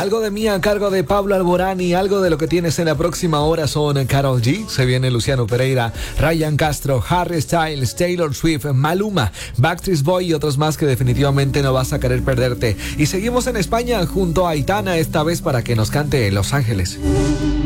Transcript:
Algo de mí a cargo de Pablo Alborán y algo de lo que tienes en la próxima hora son Karol G, se viene Luciano Pereira, Ryan Castro, Harry Styles, Taylor Swift, Maluma, Backstreet Boy y otros más que definitivamente no vas a querer perderte. Y seguimos en España junto a Aitana, esta vez para que nos cante Los Ángeles.